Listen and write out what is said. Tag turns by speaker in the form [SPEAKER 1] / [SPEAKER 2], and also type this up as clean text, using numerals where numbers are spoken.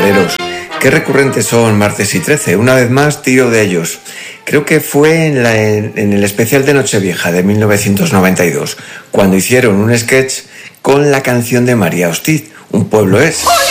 [SPEAKER 1] pajareros. Qué recurrentes son Martes y 13. Una vez más tiro de ellos. Creo que fue en el especial de Nochevieja de 1992, cuando hicieron un sketch con la canción de María Hostiz, Un pueblo es.